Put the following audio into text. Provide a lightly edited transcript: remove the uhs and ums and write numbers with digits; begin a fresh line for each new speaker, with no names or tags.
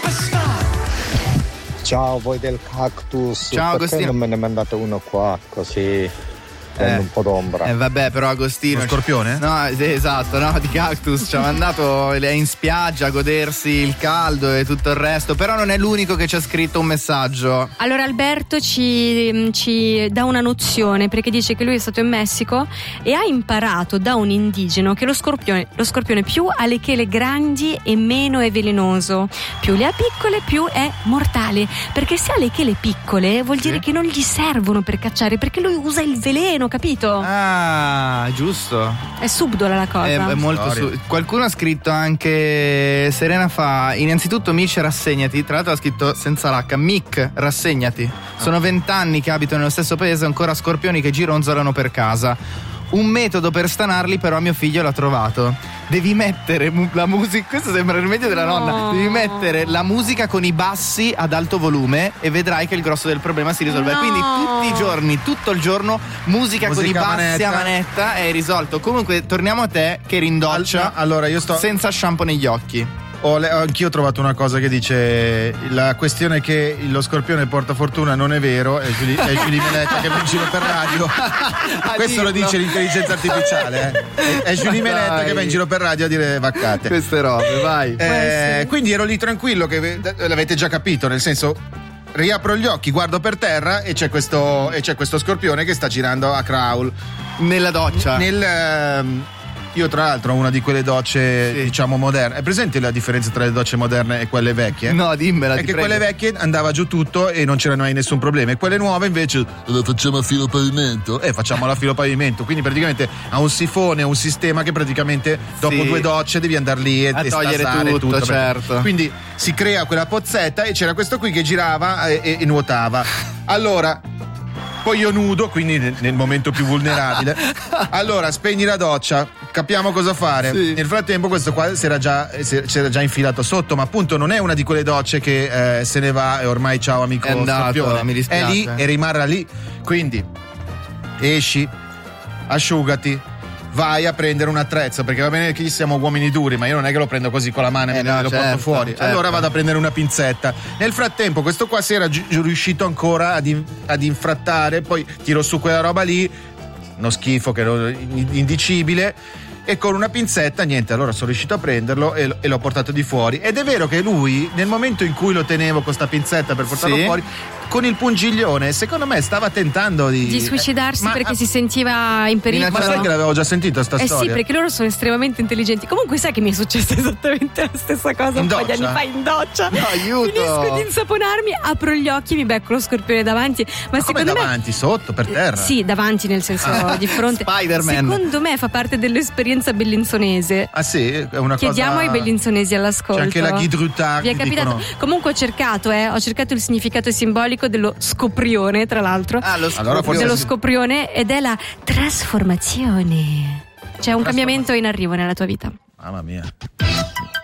Ciao voi del cactus.
Ciao
perché
Agostino.
non me ne mandate uno qua così prendo un po' d'ombra?
Vabbè, però Agostino.
Lo scorpione?
No, esatto, no, di cactus. Ci ha mandato in spiaggia a godersi il caldo e tutto il resto. Però non è l'unico che ci ha scritto un messaggio.
Allora Alberto ci dà una nozione, perché dice che lui è stato in Messico e ha imparato da un indigeno che lo scorpione più ha le chele grandi e meno è velenoso, più le ha piccole più è mortale, perché se ha le chele piccole vuol dire che non gli servono per cacciare, perché lui usa il veleno, capito?
Ah, giusto.
È subdola la cosa.
È molto qualcuno ha scritto anche, Serena fa, innanzitutto Mitch rassegnati, tra l'altro ha scritto senza l'H, Mick rassegnati. Sono 20 anni che abito nello stesso paese, ancora scorpioni che gironzolano per casa. Un metodo per stanarli però mio figlio l'ha trovato. Devi mettere la musica, questo sembra il rimedio della nonna. Devi mettere la musica con i bassi ad alto volume e vedrai che il grosso del problema si risolve. Quindi tutti i giorni, tutto il giorno musica con i bassi a manetta è risolto. Comunque torniamo a te che eri in doccia.
Allora io sto
senza shampoo negli occhi.
Anch'io ho trovato una cosa che dice: la questione che lo scorpione porta fortuna non è vero, è Giulia Meletta che va in giro per radio. Questo lo dice l'intelligenza artificiale, È Giulia Meletta che va in giro per radio a dire vaccate.
Queste robe, vai.
Quindi ero lì tranquillo, che l'avete già capito, nel senso, riapro gli occhi, guardo per terra e c'è questo scorpione che sta girando a crawl
nella doccia.
Io tra l'altro ho una di quelle docce, diciamo, moderne. È presente la differenza tra le docce moderne e quelle vecchie?
No, dimmela.
È che quelle vecchie andava giù tutto e non c'era mai nessun problema, e quelle nuove invece la facciamo a filo pavimento. Facciamo la filo pavimento, quindi praticamente ha un sifone, un sistema che praticamente dopo 2 docce devi andare lì e
togliere tutto, certo.
Quindi si crea quella pozzetta e c'era questo qui che girava e nuotava. Allora, poi io nudo, quindi nel momento più vulnerabile. Allora spegni la doccia, capiamo cosa fare. Nel frattempo questo qua si era già infilato sotto, ma appunto non è una di quelle docce che se ne va e ormai ciao amico scorpione.
Mi dispiace.
È lì e rimarrà lì. Quindi esci, asciugati, vai a prendere un attrezzo, perché va bene che siamo uomini duri, ma io non è che lo prendo così con la mano e lo porto fuori.
Certo.
Allora vado a prendere una pinzetta. Nel frattempo questo qua si era riuscito ancora ad infrattare, poi tiro su quella roba lì, uno schifo che era indicibile, e con una pinzetta niente, allora sono riuscito a prenderlo e l'ho portato di fuori. Ed è vero che lui, nel momento in cui lo tenevo con sta pinzetta per portarlo fuori, con il pungiglione, secondo me stava tentando di
suicidarsi perché si sentiva in pericolo.
Ma sai che l'avevo già sentita sta storia?
Sì, perché loro sono estremamente intelligenti. Comunque sai che mi è successa esattamente la stessa cosa un po' di anni fa in doccia.
No, aiuto.
Finisco di insaponarmi, apro gli occhi e mi becco lo scorpione davanti. Ma secondo me
davanti, sotto, per terra?
Sì, davanti, nel senso di fronte.
Spider-Man.
Secondo me fa parte dell'esperienza bellinzonese.
Ah sì? È una
Chiediamo
cosa...
ai bellinzonesi all'ascolto.
C'è anche la Guy Drutard.
Vi è capitato? Comunque ho cercato il significato simbolico dello scoprione, tra l'altro. Dello scoprione, ed è la trasformazione. C'è un cambiamento in arrivo nella tua vita.
Mamma mia.